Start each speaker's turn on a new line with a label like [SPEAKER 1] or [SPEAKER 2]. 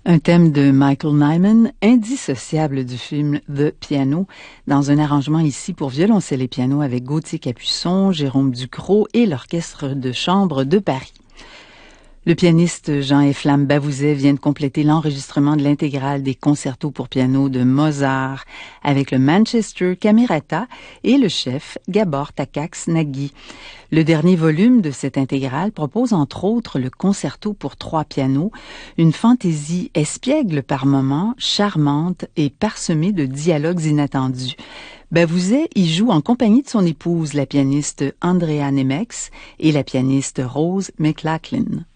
[SPEAKER 1] Un thème de Michael Nyman, indissociable du film The Piano, dans un arrangement ici pour violoncelle et piano avec Gauthier Capuçon, Jérôme Ducrot et l'Orchestre de chambre de Paris. Le pianiste Jean-Efflam Bavouzet vient de compléter l'enregistrement de l'intégrale des concertos pour piano de Mozart avec le Manchester Camerata et le chef Gabor Takacs-Nagy. Le dernier volume de cette intégrale propose entre autres le concerto pour 3 pianos, une fantaisie espiègle par moments, charmante et parsemée de dialogues inattendus. Bavouzet y joue en compagnie de son épouse, la pianiste Andrea Nemex, et la pianiste Rose McLachlan.